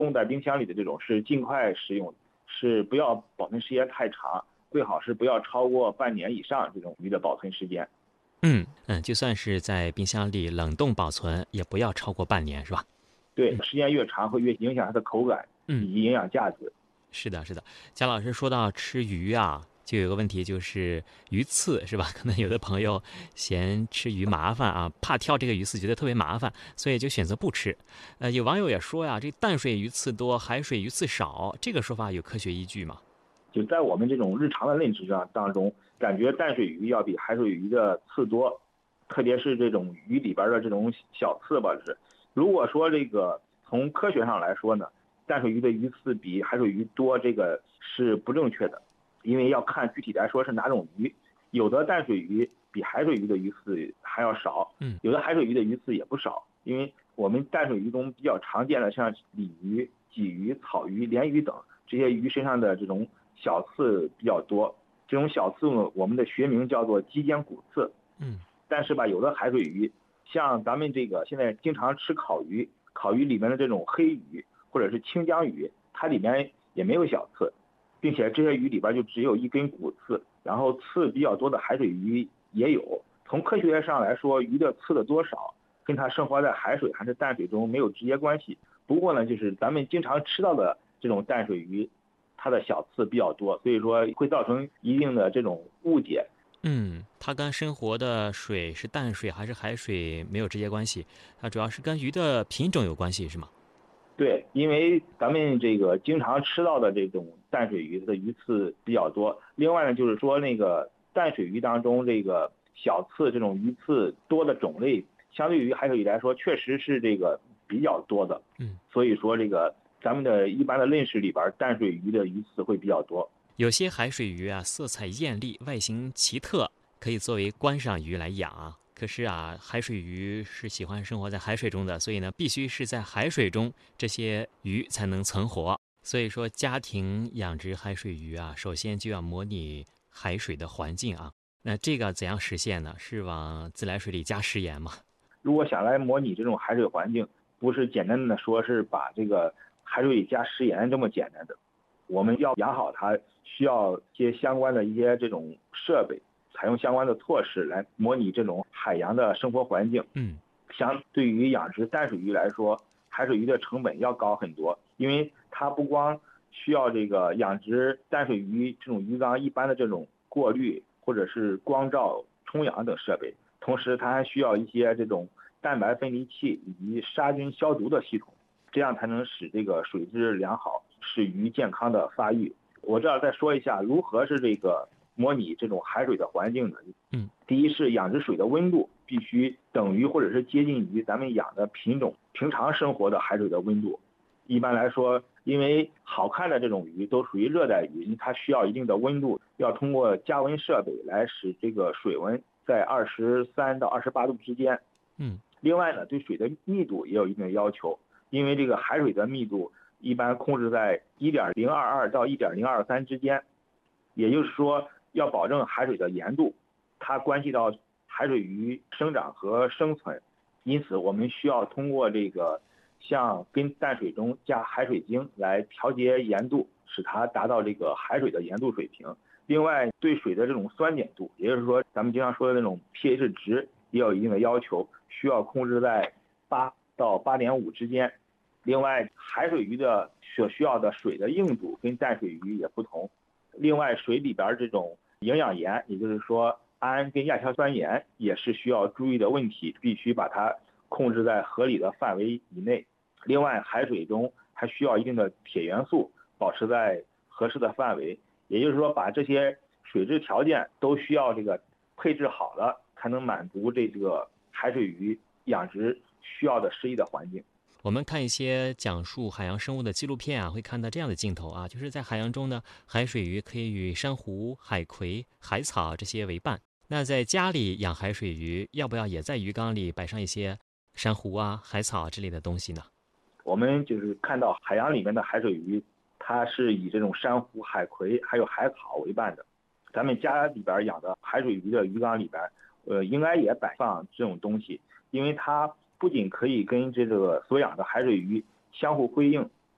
冻在冰箱里的这种是尽快食用，是不要保存时间太长，最好是不要超过半年以上这种鱼的保存时间。 就算是在冰箱里冷冻保存，也不要超过半年，是吧？ 对，时间越长会越影响它的口感嗯， 以及营养价值。 是的，是的。贾老师说到吃鱼啊，就有个问题就是鱼刺，是吧？可能有的朋友嫌吃鱼麻烦啊，怕挑这个鱼刺，觉得特别麻烦，所以就选择不吃。有网友也说呀，这淡水鱼刺多，海水鱼刺少，这个说法有科学依据吗？ 就在我们这种日常的认知上当中，感觉淡水鱼要比海水鱼的刺多，特别是这种鱼里边的这种小刺吧。是，如果说这个从科学上来说呢，淡水鱼的鱼刺比海水鱼多，这个是不正确的，因为要看具体来说是哪种鱼。有的淡水鱼比海水鱼的鱼刺还要少， 嗯有的海水鱼的鱼刺也不少。因为我们淡水鱼中比较常见的像鲤鱼、鲫鱼、草鱼、鲢鱼等这些鱼身上的这种小刺比较多，这种小刺呢，我们的学名叫做鸡尖骨刺。 嗯但是吧，有的海水鱼，像咱们这个现在经常吃烤鱼，烤鱼里面的这种黑鱼或者是清江鱼，它里面也没有小刺，并且这些鱼里边就只有一根骨刺，然后刺比较多的海水鱼也有。从科学上来说，鱼的刺的多少跟它生活在海水还是淡水中没有直接关系。不过呢，就是咱们经常吃到的这种淡水鱼，它的小刺比较多，所以说会造成一定的这种误解。 它跟生活的水是淡水还是海水没有直接关系，它主要是跟鱼的品种有关系，是吗？ 对，因为咱们这个经常吃到的这种淡水鱼的鱼刺比较多。另外呢，就是说那个淡水鱼当中这个小刺这种鱼刺多的种类，相对于海水鱼来说，确实是这个比较多的。 嗯， 所以说这个咱们的一般的认识里边，淡水鱼的鱼刺会比较多。 有些海水鱼啊，色彩艳丽，外形奇特，可以作为观赏鱼来养啊。可是啊，海水鱼是喜欢生活在海水中的，所以呢，必须是在海水中，这些鱼才能存活。所以说，家庭养殖海水鱼啊，首先就要模拟海水的环境啊。那这个怎样实现呢？是往自来水里加食盐吗？ 如果想来模拟这种海水环境，不是简单的说是把这个海水里加食盐这么简单的。我们要养好它，需要一些相关的一些这种设备，采用相关的措施来模拟这种海洋的生活环境。 嗯相对于养殖淡水鱼来说，海水鱼的成本要高很多，因为它不光需要这个养殖淡水鱼这种鱼缸一般的这种过滤或者是光照、冲氧等设备，同时它还需要一些这种蛋白分离器以及杀菌消毒的系统，这样才能使这个水质良好，使鱼健康的发育。我这儿再说一下如何是这个模拟这种海水的环境呢？ 嗯第一是养殖水的温度必须等于或者是接近于咱们养的品种平常生活的海水的温度。一般来说，因为好看的这种鱼都属于热带鱼，它需要一定的温度，要通过加温设备来使这个水温在23到28度之间。 嗯另外呢，对水的密度也有一定的要求，因为这个海水的密度一般控制在1.022到1.023之间，也就是说要保证海水的盐度，它关系到海水鱼生长和生存，因此我们需要通过这个像跟淡水中加海水精来调节盐度，使它达到这个海水的盐度水平。另外，对水的这种酸碱度，也就是说咱们经常说的那种 pH 值，也有一定的要求，需要控制在8到8.5之间。另外，海水鱼的所需要的水的硬度跟淡水鱼也不同。另外，水里边这种营养盐，也就是说氨跟亚硝酸盐，也是需要注意的问题，必须把它控制在合理的范围以内。另外，海水中还需要一定的铁元素，保持在合适的范围。也就是说，把这些水质条件都需要这个配置好了，才能满足这个海水鱼养殖需要的适宜的环境。 我们看一些讲述海洋生物的纪录片啊，会看到这样的镜头啊，就是在海洋中呢，海水鱼可以与珊瑚、海葵、海草这些为伴。那在家里养海水鱼，要不要也在鱼缸里摆上一些珊瑚啊、海草之类的东西呢？ 我们就是看到海洋里面的海水鱼，它是以这种珊瑚、海葵还有海草为伴的。咱们家里边养的海水鱼的鱼缸里边，应该也摆放这种东西，因为它不仅可以跟这个所养的海水鱼相互辉映，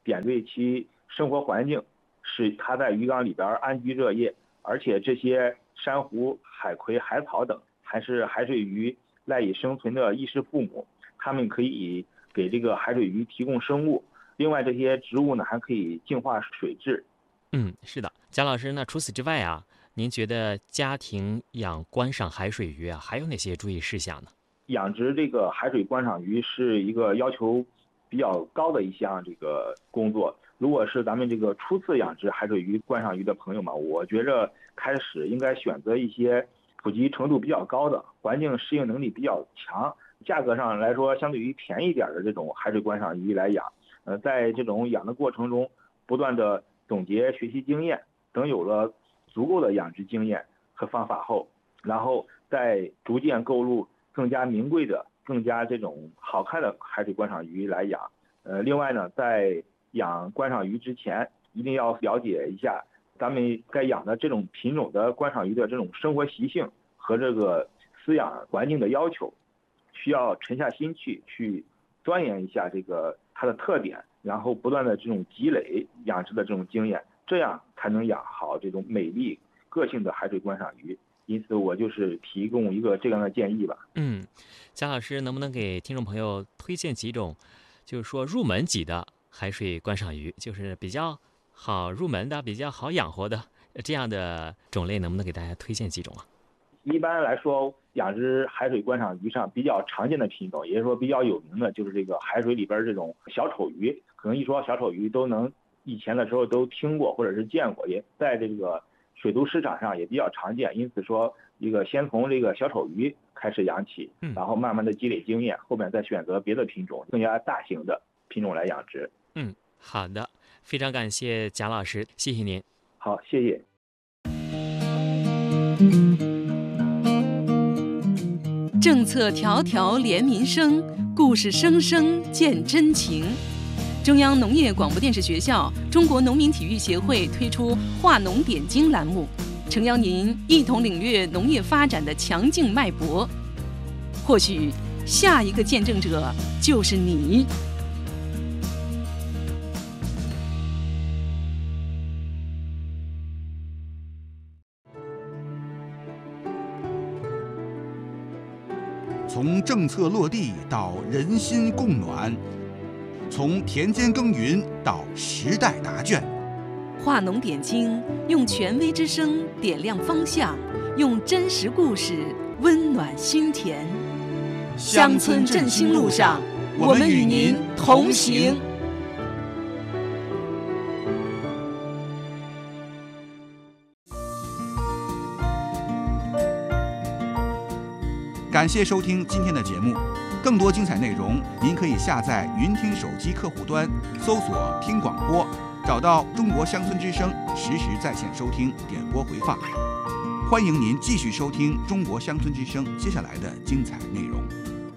点缀其生活环境，使它在鱼缸里边安居乐业。而且这些珊瑚、海葵、海草等还是海水鱼赖以生存的衣食父母，它们可以给这个海水鱼提供生物。另外，这些植物呢还可以净化水质。 是的，贾老师，那除此之外啊，您觉得家庭养观赏海水鱼啊，还有哪些注意事项呢？ 养殖这个海水观赏鱼是一个要求比较高的一项这个工作。如果是咱们这个初次养殖海水鱼观赏鱼的朋友们，我觉着开始应该选择一些普及程度比较高的、环境适应能力比较强、价格上来说相对于便宜点的这种海水观赏鱼来养。在这种养的过程中，不断的总结学习经验，等有了足够的养殖经验和方法后，然后再逐渐购入更加名贵的、更加这种好看的海水观赏鱼来养。另外呢，在养观赏鱼之前，一定要了解一下咱们该养的这种品种的观赏鱼的这种生活习性和这个饲养环境的要求，需要沉下心去钻研一下这个它的特点，然后不断的这种积累养殖的这种经验，这样才能养好这种美丽个性的海水观赏鱼。因此我就是提供一个这样的建议吧。 贾老师能不能给听众朋友推荐几种就是说入门级的海水观赏鱼，就是比较好入门的、比较好养活的这样的种类，能不能给大家推荐几种啊？ 一般来说，养殖海水观赏鱼上比较常见的品种，也就是说比较有名的，就是这个海水里边这种小丑鱼。可能一说小丑鱼，都能以前的时候都听过或者是见过，也在这个水族市场上也比较常见。因此说，先从这个小丑鱼开始养起，然后慢慢的积累经验，后面再选择别的品种，更加大型的品种来养殖。 好的，非常感谢贾老师，谢谢您。 好，谢谢。 政策条条连民生，故事声声见真情。中央农业广播电视学校、中国农民体育协会推出“话农点睛”栏目，诚邀您一同领略农业发展的强劲脉搏。或许下一个见证者就是你。 从政策落地到人心共暖，从田间耕耘到时代答卷， 话农点睛，用权威之声点亮方向，用真实故事温暖心田。乡村振兴路上，我们与您同行。 感谢收听今天的节目，更多精彩内容您可以下载云听手机客户端，搜索听广播，找到中国乡村之声，实时在线收听点播回放。欢迎您继续收听中国乡村之声接下来的精彩内容。